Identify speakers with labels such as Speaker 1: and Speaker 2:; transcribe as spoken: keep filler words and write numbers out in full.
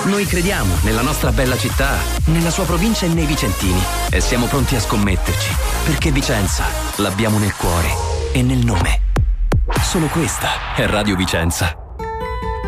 Speaker 1: Noi crediamo nella nostra bella città, nella sua provincia e nei vicentini. E siamo pronti a scommetterci, perché Vicenza l'abbiamo nel cuore e nel nome. Solo questa è Radio Vicenza.